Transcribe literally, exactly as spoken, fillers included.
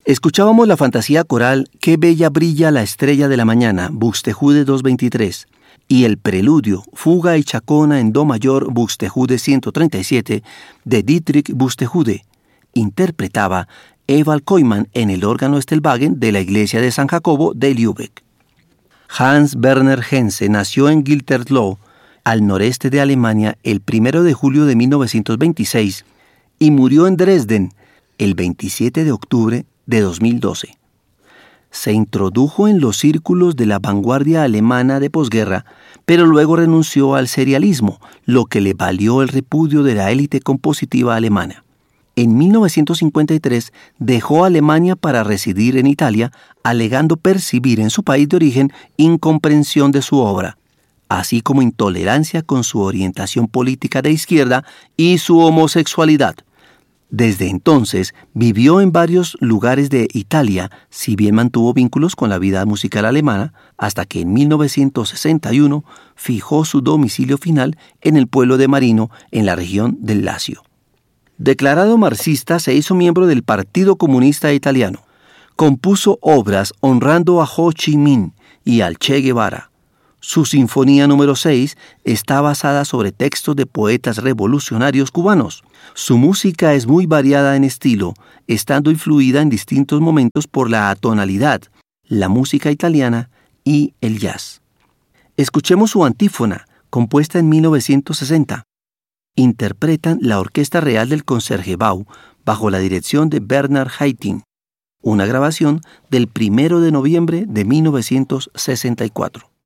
Escuchábamos la fantasía coral Qué bella brilla la estrella de la mañana, Buxtehude doscientos veintitrés, y el preludio Fuga y Chacona en do mayor, Buxtehude ciento treinta y siete, de Dietrich Buxtehude. Interpretaba Ewald Koyman en el órgano Stellwagen de la iglesia de San Jacobo de Lübeck. Hans Werner Henze nació en Gütersloh, al noreste de Alemania, el primero de julio de mil novecientos veintiséis y murió en Dresden el veintisiete de octubre de dos mil doce. Se introdujo en los círculos de la vanguardia alemana de posguerra, pero luego renunció al serialismo, lo que le valió el repudio de la élite compositiva alemana. En mil novecientos cincuenta y tres dejó Alemania para residir en Italia, alegando percibir en su país de origen incomprensión de su obra, así como intolerancia con su orientación política de izquierda y su homosexualidad. Desde entonces vivió en varios lugares de Italia, si bien mantuvo vínculos con la vida musical alemana, hasta que en mil novecientos sesenta y uno fijó su domicilio final en el pueblo de Marino, en la región del Lacio. Declarado marxista, se hizo miembro del Partido Comunista Italiano. Compuso obras honrando a Ho Chi Minh y al Che Guevara. Su Sinfonía número seis está basada sobre textos de poetas revolucionarios cubanos. Su música es muy variada en estilo, estando influida en distintos momentos por la atonalidad, la música italiana y el jazz. Escuchemos su antífona, compuesta en mil novecientos sesenta. Interpretan la Orquesta Real del Concertgebouw bajo la dirección de Bernard Haitink, una grabación del primero de noviembre de mil novecientos sesenta y cuatro.